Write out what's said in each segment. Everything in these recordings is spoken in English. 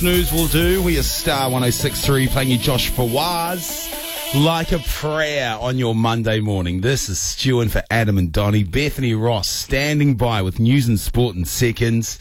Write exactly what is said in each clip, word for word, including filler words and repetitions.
News will do. We are Star one oh six point three playing you Josh Fawaz like a prayer on your Monday morning. This is Stu in for Adam and Donnie. Bethany Ross standing by with news and sport in seconds.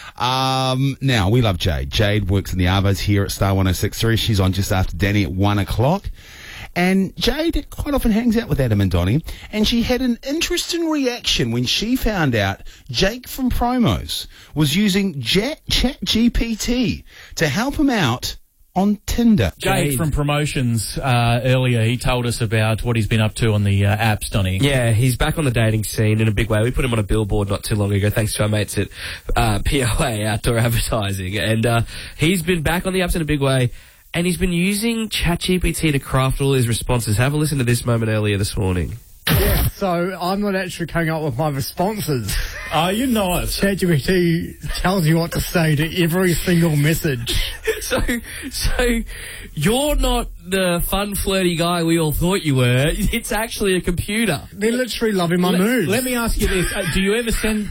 Um, now, we love Jade. Jade works in the Arvos here at Star one oh six point three. She's on just after Danny at one o'clock. And Jade quite often hangs out with Adam and Donnie, and she had an interesting reaction when she found out Jake from Promos was using Chat G P T to help him out on Tinder. Jade, Jade from Promotions, uh, earlier, he told us about what he's been up to on the uh, apps, Donnie. Yeah, he's back on the dating scene in a big way. We put him on a billboard not too long ago, thanks to our mates at uh, P O A, Outdoor Advertising. And uh, he's been back on the apps in a big way. And he's been using Chat G P T to craft all his responses. Have a listen to this moment earlier this morning. Yeah, so I'm not actually coming up with my responses. Are you not? Chat G P T tells you what to say to every single message. So, so you're not the fun, flirty guy we all thought you were. It's actually a computer. They're literally loving my let, moves. Let me ask you this. Uh, do you ever send...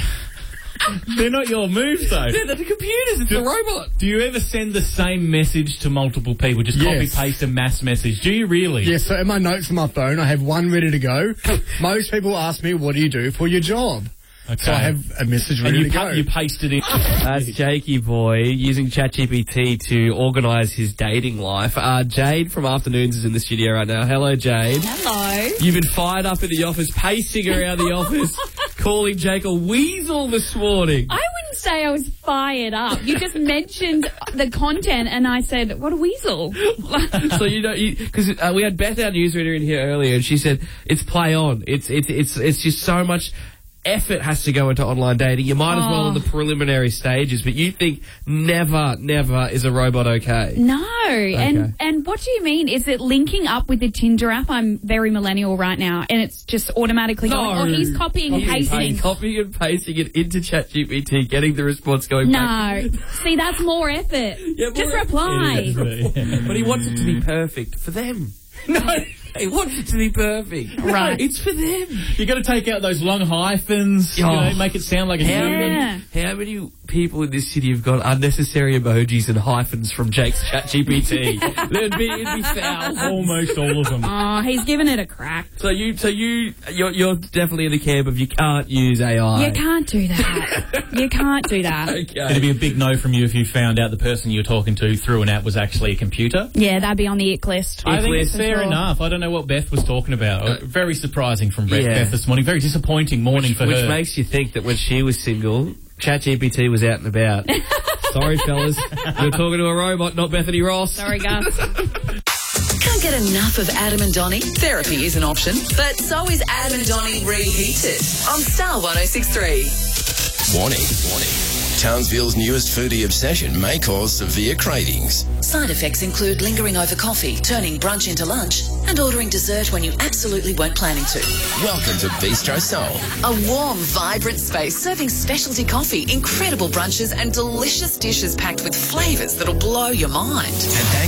They're not your moves, though. They're the computers. It's do, a robot. Do you ever send the same message to multiple people? Just yes. copy-paste a mass message. Do you really? Yes, so in my notes on my phone, I have one ready to go. Most people ask me, what do you do for your job? Okay. So I have a message ready and you to pa- go. you paste it in. That's Jakey boy using Chat G P T to organise his dating life. Uh, Jade from Afternoons is in the studio right now. Hello, Jade. Hello. You've been fired up in the office, pacing around the office, calling Jake a weasel this morning. I wouldn't say I was fired up. You just mentioned the content and I said, what a weasel. So you know, because uh, we had Beth, our newsreader, in here earlier, and she said it's play on. It's it's it's it's just so much effort has to go into online dating. You might as well in the preliminary stages, but you think never, never is a robot okay? No. Okay. And and what do you mean? Is it linking up with the Tinder app? I'm very millennial right now, and it's just automatically no. going, oh, he's copying and pasting. Copying and pasting it into Chat G P T, getting the response going no. back. No. See, that's more effort. Yeah, more just effort. reply. Yeah, but he wants it to be perfect for them. No. He wants it to be perfect. Right. It's for them. You got to take out those long hyphens, oh. you know, make it sound like a yeah. human. How many people in this city have got unnecessary emojis and hyphens from Jake's Chat G P T? There'd be, it'd be thousands. Almost all of them. Oh, he's given it a crack. So you, so you, you're, you're definitely in the camp of you can't use A I. You can't do that. You can't do that. Okay. It'd be a big no from you if you found out the person you were talking to through an app was actually a computer. Yeah, that'd be on the ick list. I think list it's fair sure. enough. I don't know what Beth was talking about. Uh, Very surprising from Beth, yeah. Beth this morning. Very disappointing morning which, for which her. Which makes you think that when she was single, Chat G P T was out and about. Sorry, fellas. You're talking to a robot, not Bethany Ross. Sorry, Gus. Can't get enough of Adam and Donnie? Therapy is an option, but so is Adam and Donnie Reheated on Star one oh six point three. Warning, warning. Townsville's newest foodie obsession may cause severe cravings. Side effects include lingering over coffee, turning brunch into lunch, and ordering dessert when you absolutely weren't planning to. Welcome to Bistro Soul. A warm, vibrant space serving specialty coffee, incredible brunches, and delicious dishes packed with flavours that'll blow your mind. And